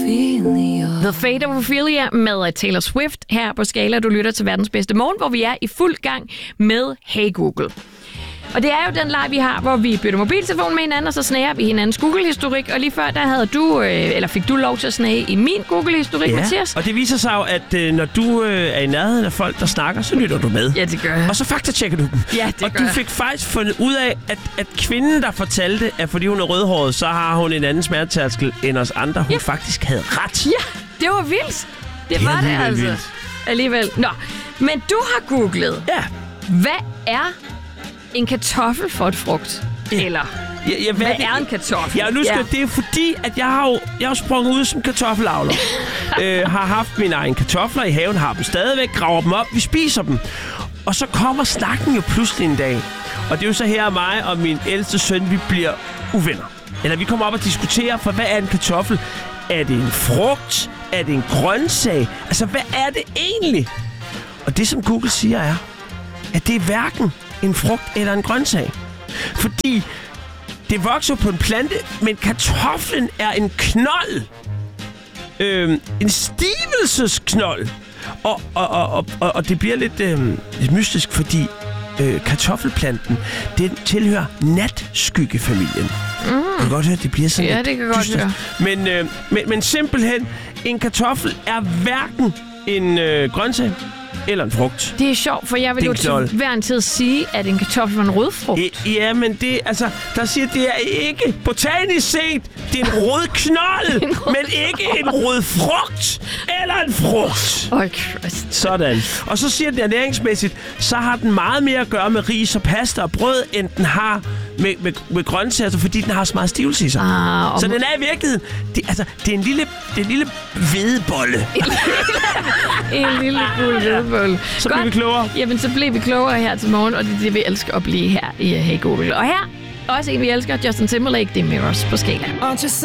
The Fate of Ophelia med Taylor Swift her på Skala. Du lytter til verdens bedste morgen, hvor vi er i fuld gang med Hey Google. Og det er jo den leg, vi har, hvor vi bytter mobiltelefon med hinanden, og så snager vi hinandens Google-historik. Og lige før, der havde du, eller fik du lov til at snage i min Google-historik, Mathias? Og det viser sig jo, at når du er i nærheden af folk, der snakker, så lytter du med. Ja, det gør jeg. Og så faktatjekker du dem. Ja, det og gør du jeg. fik faktisk fundet ud af, at kvinden, der fortalte, at fordi hun er rødhåret, så har hun en anden smertetærskel end os andre. Hun faktisk havde ret. Ja, det var vildt. Det var det altså. Vildt. Alligevel. Nå, men du har googlet. Ja. Hvad er en kartoffel for et frugt? Ja. Eller hvad er en kartoffel? Ja, nu skal det er fordi, at jeg har sprunget ud som kartoffelavler. Har haft mine egne kartofler i haven, har dem stadigvæk, graver dem op, vi spiser dem. Og så kommer snakken jo pludselig en dag. Og det er jo så her mig og min ældste søn, vi bliver uvenner. Eller vi kommer op og diskuterer, for hvad er en kartoffel? Er det en frugt? Er det en grøntsag? Altså, hvad er det egentlig? Og det, som Google siger, er, at det er hverken en frugt eller en grøntsag. Fordi det vokser på en plante, men kartoflen er en knold. En stivelsesknold. Og det bliver lidt mystisk, fordi kartoffelplanten, den tilhører natskyggefamilien. Du kan godt høre, at det bliver sådan lidt det kan dystert. Godt høre. Men simpelthen, en kartoffel er hverken en grøntsag eller en frugt. Det er sjovt, for jeg vil jo til hver en tid sige, at en kartoffel er en rødfrugt. Ja, men det, altså, der siger, det er ikke botanisk set, det er en rød knold, men ikke en rød frugt eller en frugt. Christ. Sådan. Og så siger den ernæringsmæssigt, så har den meget mere at gøre med ris og pasta og brød, end den har med grøntsager, fordi den har så meget stivelse i sig. Så den er i virkeligheden, det er en lille hvedebolle. En lille gul hvedebolle. Så bliver vi klogere. Jamen, så bliver vi klogere her til morgen, og det er det, vi elsker at blive her i Hey Google. Og her, også en, vi elsker, Justin Timberlake, det er Mirrors på Skala.